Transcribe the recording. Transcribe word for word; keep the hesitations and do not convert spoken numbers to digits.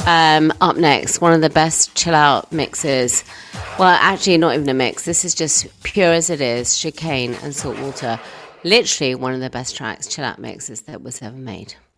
Um, up next, one of the best chill out mixes. Well, actually, not even a mix. This is just pure as it is. Chicane and Saltwater. Literally one of the best tracks, chill out mixes that was ever made.